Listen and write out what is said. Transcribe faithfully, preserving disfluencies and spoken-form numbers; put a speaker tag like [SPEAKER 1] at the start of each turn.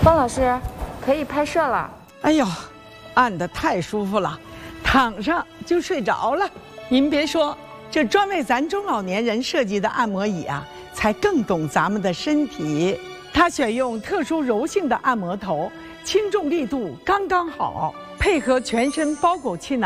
[SPEAKER 1] 方老师，可以拍摄了。
[SPEAKER 2] 哎呦，按得太舒服了，躺上就睡着了。您别说，这专为咱中老年人设计的按摩椅啊，才更懂咱们的身体。它选用特殊柔性的按摩头，轻重力度刚刚好，配合全身包裹气囊。